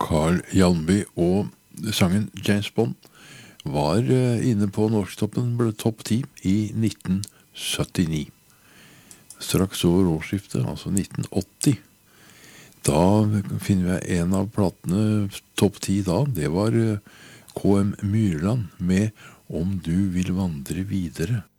Carl Hjalmby, og sangen James Bond var inne på norsktoppen, ble topp 10 i 1979. Straks over årsskiftet, altså 1980. Da finner jeg en av platene topp 10 da, det var KM Myrland med Om du vil vandre videre.